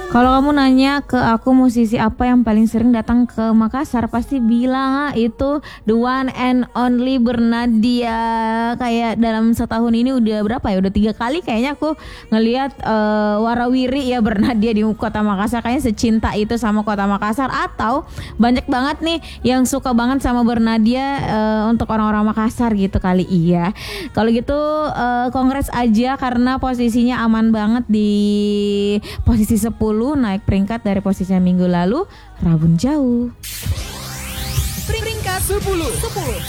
Kalau kamu nanya ke aku musisi apa yang paling sering datang ke Makassar, pasti bilang itu the one and only Bernadia. Kayak dalam setahun ini udah berapa ya? Udah 3 kali kayaknya aku ngelihat warawiri ya Bernadia di kota Makassar. Kayaknya secinta itu sama kota Makassar. Atau banyak banget nih yang suka banget sama Bernadia untuk orang-orang Makassar gitu kali. Iya. Kalau gitu kongres aja karena posisinya aman banget di posisi 10, naik peringkat dari posisinya minggu lalu, Rabun Jauh. Peringkat 10.